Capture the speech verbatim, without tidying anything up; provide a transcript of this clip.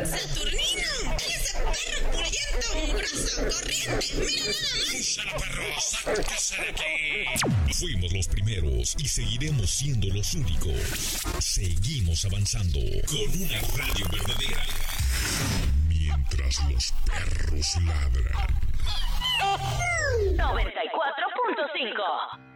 ¡Saturnino! ¡Ese perro pulguiento, mugroso, corriente! ¡Mira nada más! ¡Úsala, perro! ¡Sáquese de aquí! Fuimos los primeros y seguiremos siendo los únicos. Seguimos avanzando con una radio verdadera. Mientras los perros ladran. noventa y cuatro punto cinco